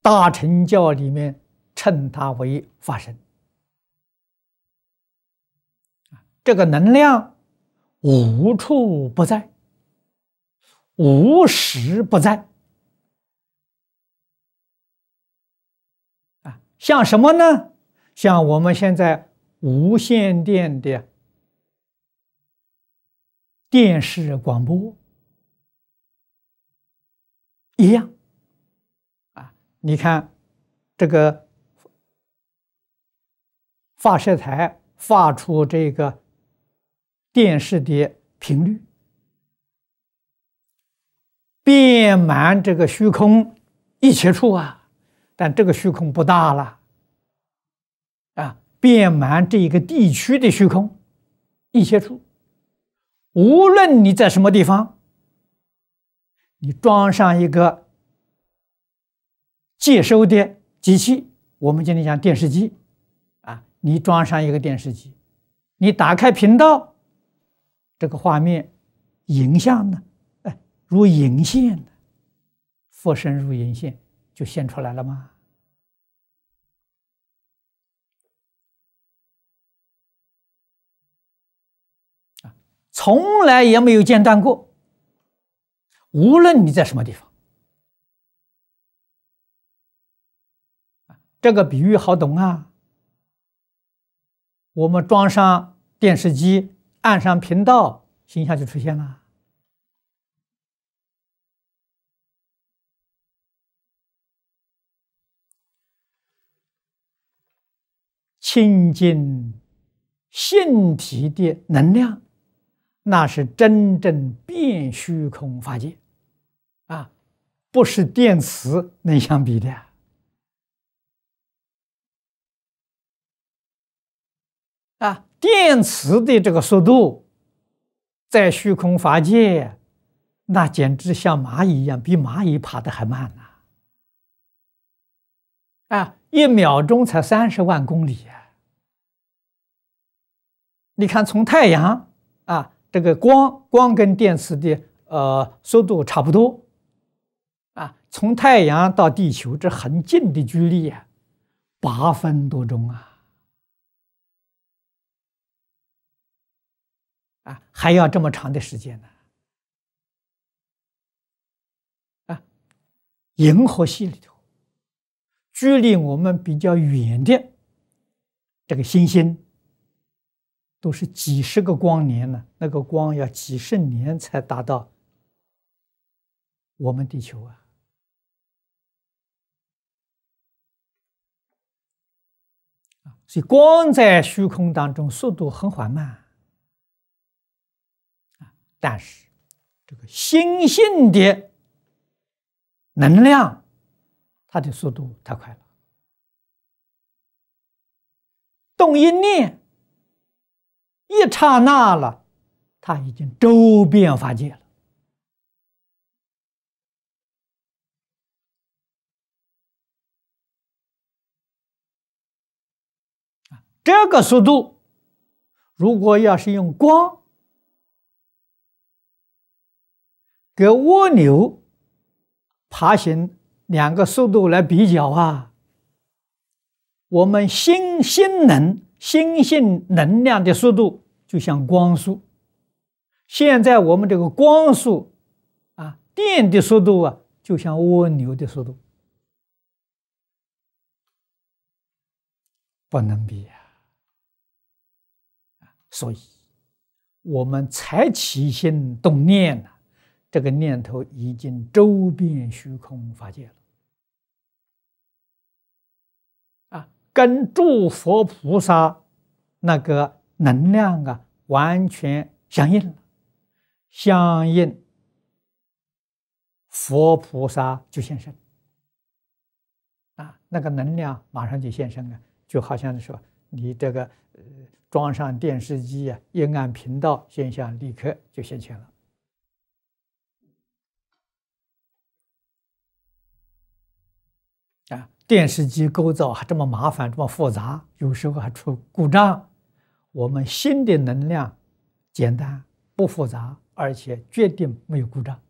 大乘教里面称它为法身。这个能量无处不在，无时不在。像什么呢？像我们现在无线电的电视广播一样。你看这个发射台发出这个电视的频率，遍满这个虚空一切处啊。但这个虚空不大了，遍满这一个地区的虚空一切处，无论你在什么地方，你装上一个接收的机器，我们今天讲电视机你装上一个电视机，你打开频道，这个画面影像呢，如影现的，佛身如影现，就现出来了吗？从来也没有间断过，无论你在什么地方。这个比喻好懂啊！我们装上电视机，按上频道，形象就出现了。清净性体的能量，那是真正遍虚空法界不是电磁能相比的。电磁的这个速度，在虚空法界，那简直像蚂蚁一样，比蚂蚁爬得还慢1秒钟才30万公里你看，从太阳这个光跟电磁的速度差不多从太阳到地球这很近的距离8分多钟还要这么长的时间呢银河系里头，距离我们比较远的这个星星，都是几十个光年呢，那个光要几十年才达到我们地球所以光在虚空当中速度很缓慢但是这个心性的能量，它的速度太快了，动一念，一刹那了，它已经周遍法界了。这个速度，如果要是用光跟蜗牛爬行2个速度来比较我们心性能量的速度就像光速，现在我们这个光速电的速度就像蜗牛的速度，不能比所以我们才起心动念这个念头已经周遍虚空法界了跟诸佛菩萨那个能量完全相应了，相应佛菩萨就现身那个能量马上就现身了，就好像是说你这个装上电视机一按频道，现象立刻就现前了电视机构造还这么麻烦，这么复杂，有时候还出故障。我们心的能量简单不复杂，而且决定没有故障。